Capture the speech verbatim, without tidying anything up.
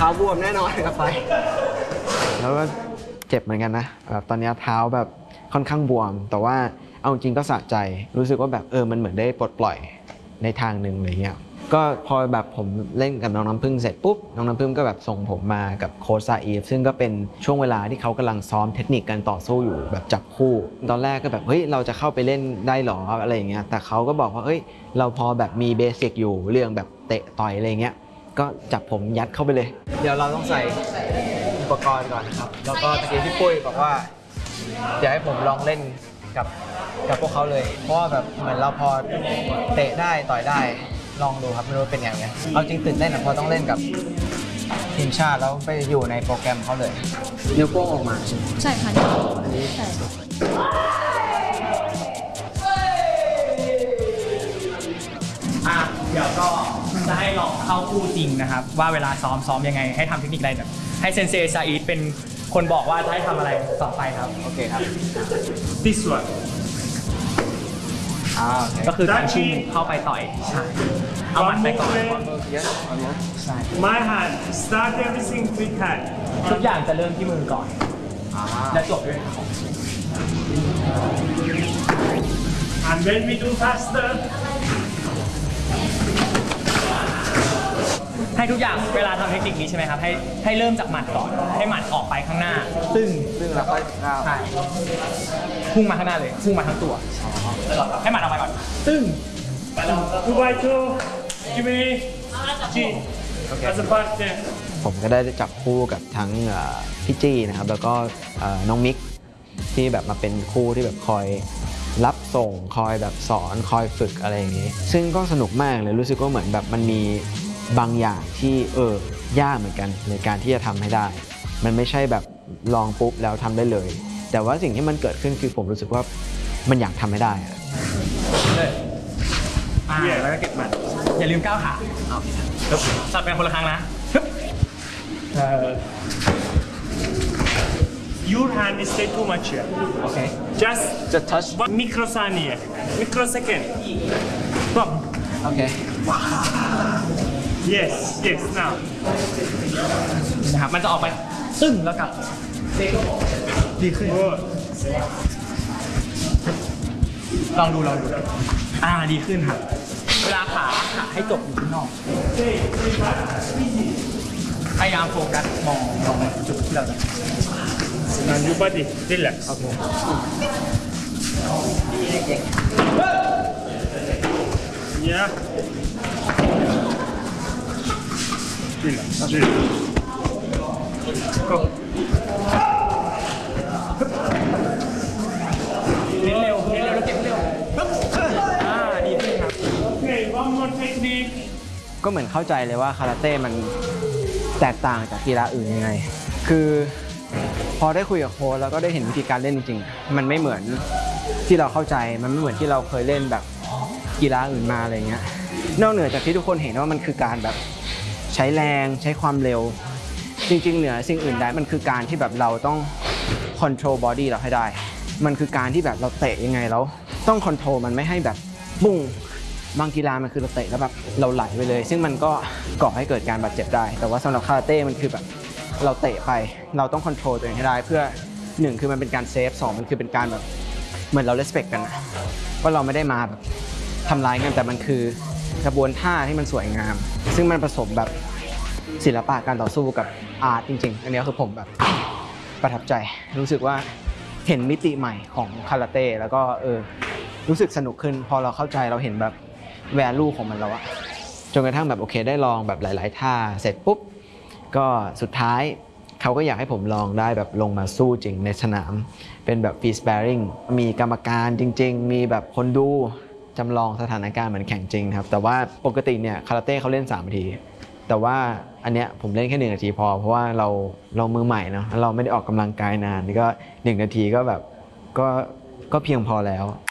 ท้าบวมแน่นอนกับไฟแล้วก็เจ็บเหมือนกันนะแบบตอนนี้เท้าแบบค่อนข้างบวมแต่ว่าเอาจริงก็สะใจรู้สึกว่าแบบเออมันเหมือนได้ปลดปล่อยในทางหนึ่งอะไรเงี้ยก็พอแบบผมเล่นกับน้องน้ำพึ่งเสร็จปุ๊บน้องน้ำพึ่งก็แบบส่งผมมากับโค้ชซาอีฟซึ่งก็เป็นช่วงเวลาที่เขากำลังซ้อมเทคนิคการต่อสู้อยู่แบบจับคู่ตอนแรกก็แบบเฮ้ยเราจะเข้าไปเล่นได้หรออะไรอย่างเงี้ยแต่เขาก็บอกว่าเฮ้ยเราพอแบบมีเบสิกอยู่เรื่องแบบเตะต่อยอะไรเงี้ยก็จับผมยัดเข้าไปเลยเดี๋ยวเราต้องใส่อุปกรณ์ก่อนนะครับแล้วก็ตะกี้พี่ปุ้ยบอกว่าเดี๋ยวให้ผมลองเล่นกับกับพวกเขาเลยเพราะว่าแบบเหมือนเราพอเตะได้ต่อยได้ลองดูครับไม่รู้เป็นยังไงเอาจริงตื่นเต้นนะเพราะต้องเล่นกับทีมชาติแล้วไปอยู่ในโปรแกรมเขาเลยนิ้วโป้งออกมาใช่ค่ะอันนี้ใช่อ่ะเดี๋ยวก็จะให้ลองเข้าคู่จริงนะครับว่าเวลาซ้อมซ้อมยังไงให้ทำเทคนิคอะไรแบบให้เซนเซซาอีทเป็นคนบอกว่าจะให้ทำอะไรต่อไปครับโอเคครับ this one อ่าก็คือการชิงเข้าไปต่อยใช่เอาหมัดไปก่อนใช่ my hand start everything with hand ทุกอย่างจะเริ่มที่มือก่อนและจบด้วย and when we do faster ให้ทุกอย่างเวลาทำเทคนิคนี้ใช่ไหมครับให้ให้เริ่มจากหมัดก่อนให้หมัดออกไปข้างหน้าซึ่งซึ่งเราก็ใช่พุ่งมาข้างหน้าเลยพุ่งมาทั้งตัวให้หมัดออกไปก่อนซึ่ง two by two give me G as a partner ผมก็ได้จับคู่กับทั้งพี่จี้นะครับแล้วก็น้องมิกที่แบบมาเป็นคู่ที่แบบคอยรับส่งคอยแบบสอนคอยฝึกอะไรอย่างนี้ซึ่งก็สนุกมากเลยรู้สึกว่าเหมือนแบบมันมีบางอย่างที่เออยากเหมือนกันในการที่จะทำให้ได้มันไม่ใช่แบบลองปุ๊บแล้วทำได้เลยแต่ว่าสิ่งที่มันเกิดขึ้นคือผมรู้สึกว่ามันอยากทำให้ได้เลยอ่าแล้วก็เก็บมันอย่าลืมก้าวขาสับไปคนละครั้งนะ your hand is stay too much here okay just just touch one microsecond microsecond stop okay yes yes now นะครับมันจะออกไปตึ้งแล้วกลับดีขึ้นลองดูลองดูอ่าดีขึ้นครับเวลาขาขาให้จบอยู่ข้างนอกพยายามโฟกัสมองมองจุดที่เราจะ and your body relax okay yeah relax relax go เน้นเร็วเน้นเร็วแล้วเก็บเร็วอ่าดีขึ้นครับ okay one more technique ก็เหมือนเข้าใจเลยว่าคาราเต้มันแตกต่างจากกีฬาอื่นยังไงคือพอได้คุยกับโค้ชแล้วก็ได้เห็นวิธีการเล่นจริงๆมันไม่เหมือนที่เราเข้าใจมันไม่เหมือนที่เราเคยเล่นแบบกีฬาอื่นมาอะไรเงี้ยนอกเหนือจากที่ทุกคนเห็นว่ามันคือการแบบใช้แรงใช้ความเร็วจริงๆเหนือสิ่งอื่นใดมันคือการที่แบบเราต้องคอนโทรลบอดี้เราให้ได้มันคือการที่แบบเราเตะยังไงแล้วต้องคอนโทรลมันไม่ให้แบบบุ้งบางกีฬามันคือเราเตะแล้วแบบเราไหลไปเลยซึ่งมันก็ก่อให้เกิดการบาดเจ็บได้แต่ว่าสำหรับคาราเต้มันคือแบบเราเตะไปเราต้องคอนโทรลตัวเองให้ได้เพื่อหนึ่งคือมันเป็นการเซฟสองมันคือเป็นการแบบเหมือนเราเลสเปคกันว่าเราไม่ได้มาแบบทำร้ายกันแต่มันคือกระบวนท่าที่มันสวยงามซึ่งมันผสมแบบศิลปะการต่อสู้กับอาร์ตจริงๆอันนี้คือผมแบบประทับใจรู้สึกว่าเห็นมิติใหม่ของคาราเต้แล้วก็เออรู้สึกสนุกขึ้นพอเราเข้าใจเราเห็นแบบแวลูของมันแล้วอะจนกระทั่งแบบโอเคได้ลองแบบหลายๆท่าเสร็จปุ๊บก็สุดท้ายเขาก็อยากให้ผมลองได้แบบลงมาสู้จริงในสนามเป็นแบบฟรีสแปริ่งมีกรรมการจริงๆมีแบบคนดูจำลองสถานการณ์เหมือนแข่งจริงครับแต่ว่าปกติเนี่ยคาราเต้เขาเล่นสามนาทีแต่ว่าอันเนี้ยผมเล่นแค่หนึ่งนาทีพอเพราะว่าเราเรามือใหม่เนาะเราไม่ได้ออกกำลังกายนานนี่ก็หนึ่งนาทีก็แบบก็ก็เพียงพอแล้ว